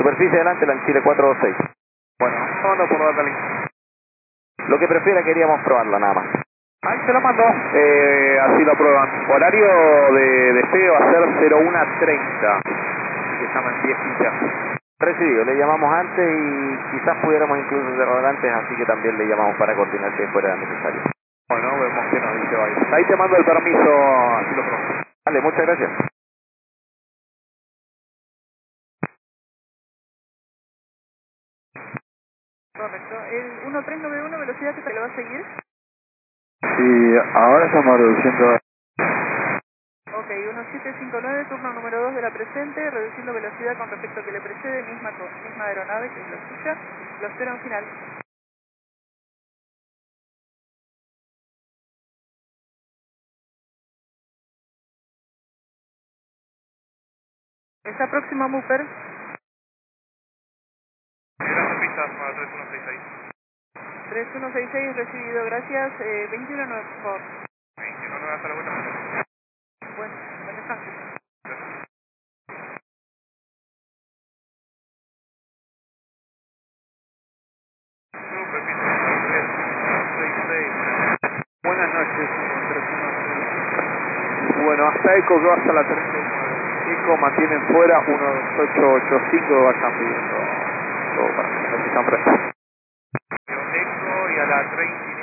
Superficie adelante, la Chile 426. Bueno, mando por data link. Lo que prefiera, queríamos probarla nada más. Ahí se lo mando, así lo aprueban. Horario de despegue va a ser 01:30, que llaman 10 15. Recibido, le llamamos antes y quizás pudiéramos incluso cerrar antes, así que también le llamamos para coordinar si fuera necesario. Bueno, vemos que nos dice Baez. Ahí te mando el permiso, así lo probo. Vale, muchas gracias. Correcto. El 1391, velocidad que se le va a seguir. Sí, ahora estamos reduciendo. Ok, 1759, turno número 2 de la presente, reduciendo velocidad con respecto a que le precede, misma aeronave que es la suya. Lo espero en final. ¿Está próximo a Mooper? Mirando pistas para 3166. 3166 recibido, gracias. 219, por favor. 21 hasta la vuelta. Buen descanso. Buenas noches, 316. Bueno, hasta ECO 2 hasta la 39. ECO mantienen fuera 1885, vayan pidiendo todo para que están presentes. ECO y a la 39.